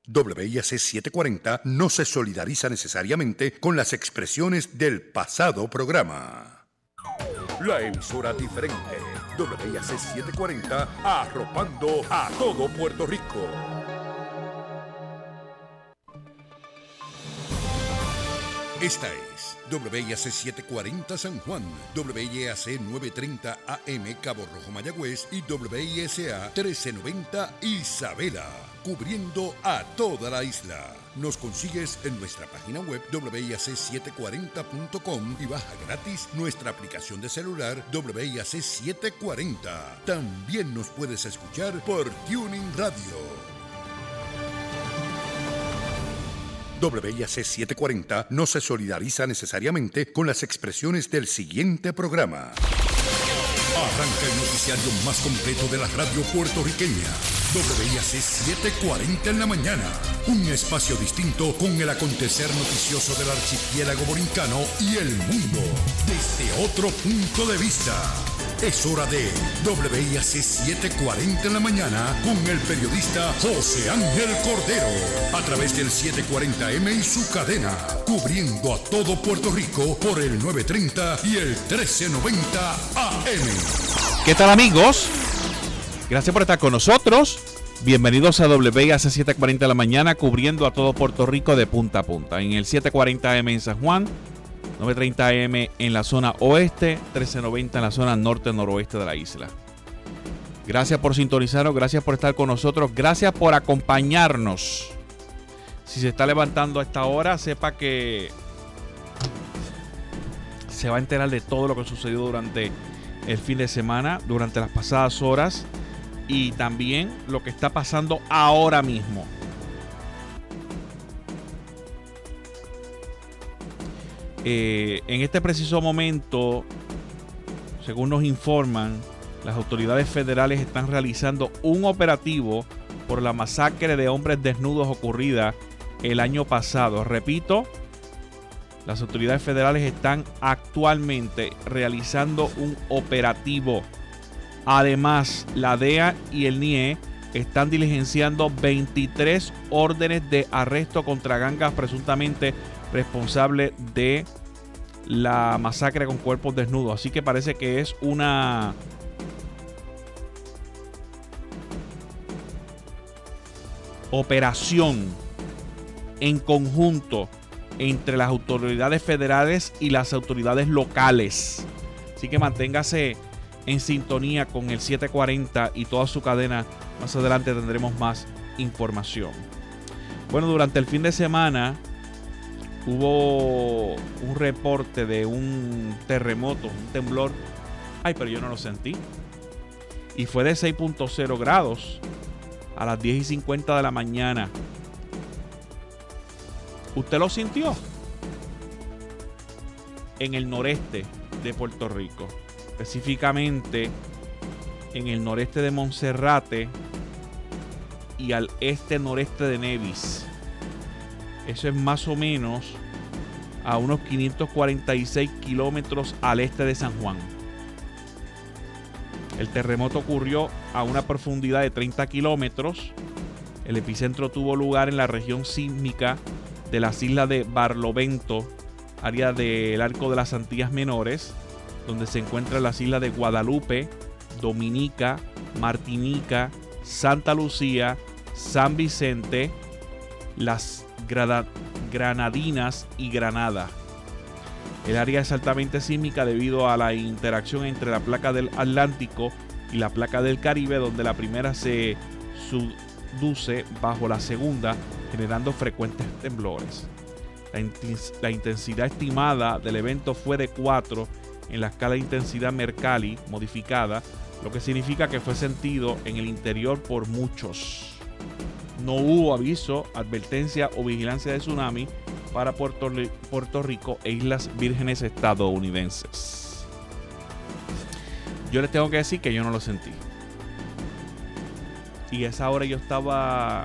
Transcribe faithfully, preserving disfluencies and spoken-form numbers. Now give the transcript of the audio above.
W I A C setecientos cuarenta no se solidariza necesariamente con las expresiones del pasado programa. La emisora diferente. W I A C setecientos cuarenta, arropando a todo Puerto Rico. Esta es W I A C setecientos cuarenta San Juan, W I A C novecientos treinta A M Cabo Rojo Mayagüez y W I S A trece noventa Isabela, cubriendo a toda la isla. Nos consigues en nuestra página web W I A C setecientos cuarenta punto com y baja gratis nuestra aplicación de celular W I A C setecientos cuarenta. También nos puedes escuchar por Tuning Radio. W I A C setecientos cuarenta no se solidariza necesariamente con las expresiones del siguiente programa. Arranca el noticiario más completo de la radio puertorriqueña. W I A C setecientos cuarenta en la mañana. Un espacio distinto con el acontecer noticioso del archipiélago borincano y el mundo desde otro punto de vista. Es hora de W I A C setecientos cuarenta en la mañana con el periodista José Ángel Cordero a través del setecientos cuarenta eme y su cadena, cubriendo a todo Puerto Rico por el novecientos treinta y el trece noventa A M. ¿Qué tal, amigos? Gracias por estar con nosotros. Bienvenidos a W I A C setecientos cuarenta en la mañana, cubriendo a todo Puerto Rico de punta a punta. En el setecientos cuarenta A M en San Juan, novecientos treinta A M en la zona oeste, trece noventa en la zona norte-noroeste de la isla. Gracias por sintonizarnos, gracias por estar con nosotros, gracias por acompañarnos. Si se está levantando a esta hora, sepa que se va a enterar de todo lo que sucedió durante el fin de semana, durante las pasadas horas y también lo que está pasando ahora mismo. Eh, en este preciso momento, según nos informan, las autoridades federales están realizando un operativo por la masacre de hombres desnudos ocurrida el año pasado. Repito, las autoridades federales están actualmente realizando un operativo. Además, la D E A y el N I E están diligenciando veintitrés órdenes de arresto contra gangas presuntamente responsable de la masacre con cuerpos desnudos. Así que parece que es una operación en conjunto entre las autoridades federales y las autoridades locales. Así que manténgase en sintonía con el setecientos cuarenta y toda su cadena. Más adelante tendremos más información. Bueno, durante el fin de semana hubo un reporte de un terremoto, un temblor. Ay, pero yo no lo sentí. Y fue de seis punto cero grados a las diez y cincuenta de la mañana. ¿Usted lo sintió? En el noreste de Puerto Rico. Específicamente en el noreste de Monserrate y al este-noreste de Nevis. Eso es más o menos a unos quinientos cuarenta y seis kilómetros al este de San Juan. El terremoto ocurrió a una profundidad de treinta kilómetros. El epicentro tuvo lugar en la región sísmica de las islas de Barlovento, área del Arco de las Antillas Menores, donde se encuentran las islas de Guadalupe, Dominica, Martinica, Santa Lucía, San Vicente, las Granadinas y Granada. El área es altamente sísmica debido a la interacción entre la placa del Atlántico y la placa del Caribe, donde la primera se subduce bajo la segunda, generando frecuentes temblores. La, int- la intensidad estimada del evento fue de cuatro en la escala de intensidad Mercalli modificada, lo que significa que fue sentido en el interior por muchos. No hubo aviso, advertencia o vigilancia de tsunami para Puerto, Puerto Rico e Islas Vírgenes estadounidenses. Yo les tengo que decir que yo no lo sentí. Y a esa hora yo estaba